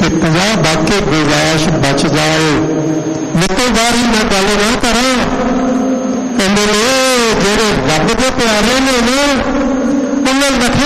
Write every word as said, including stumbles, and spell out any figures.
कि पंजाह वाक्य गुजाइश बच जाए। निकलदारी मैं गल ना करा, कहते ने जेड़े रब के प्यारे ने ना उन्होंने रखे